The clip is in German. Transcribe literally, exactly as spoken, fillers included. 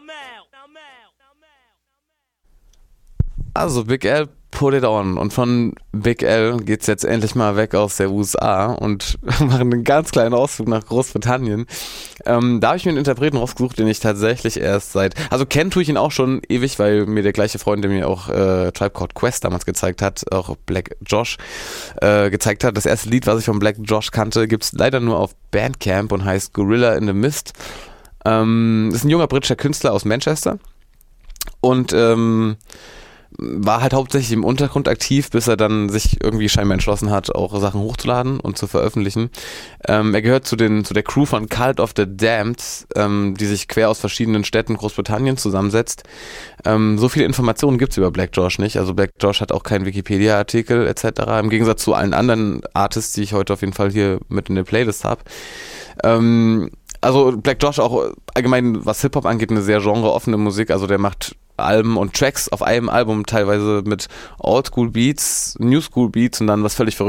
Also Big L, Put It On. Und von Big L geht's jetzt endlich mal weg aus der U S A und machen einen ganz kleinen Ausflug nach Großbritannien. Ähm, da habe ich mir einen Interpreten rausgesucht, den ich tatsächlich erst seit, also kennen tue ich ihn auch schon ewig, weil mir der gleiche Freund, der mir auch äh, Tribe Called Quest damals gezeigt hat, auch Black Josh äh, gezeigt hat. Das erste Lied, was ich von Black Josh kannte, gibt's leider nur auf Bandcamp und heißt Gorilla in the Mist. Ähm, ist ein junger britischer Künstler aus Manchester und ähm, war halt hauptsächlich im Untergrund aktiv, bis er dann sich irgendwie scheinbar entschlossen hat, auch Sachen hochzuladen und zu veröffentlichen. Ähm, er gehört zu den zu der Crew von Cult of the Damned, ähm, die sich quer aus verschiedenen Städten Großbritanniens zusammensetzt. Ähm, so viele Informationen gibt's über Black Josh nicht. Also Black Josh hat auch keinen Wikipedia-Artikel et cetera. Im Gegensatz zu allen anderen Artists, die ich heute auf jeden Fall hier mit in der Playlist habe. Ähm, also Black Josh auch allgemein, was Hip-Hop angeht, eine sehr genreoffene Musik. Also der macht Alben und Tracks auf einem Album teilweise mit Oldschool Beats, New School Beats und dann was völlig Verrücktes